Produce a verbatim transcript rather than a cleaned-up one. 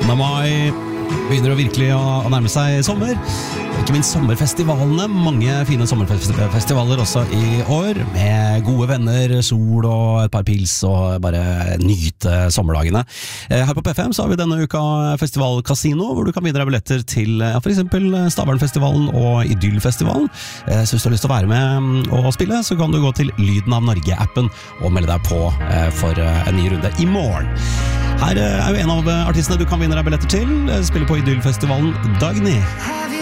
syttende mai begynner å virkelig å, å nærme seg sommer. Ikke minst sommerfestivalene. Mange fine sommerfestivaler også i år, med gode venner, sol og et par pils og bare nyte sommerdagene. Her på P fem så har vi denne uka Festival Casino, hvor du kan vinne deg billetter til ja, for eksempel Stavernfestivalen og Idyllfestivalen. Så hvis du har lyst til å være med og spille, så kan du gå til Lyden av Norge-appen og melde deg på for en ny runde i morgen. Her er jo en av artistene du kan vinne deg billetter til. Spiller på Idyllfestivalen, Dagny.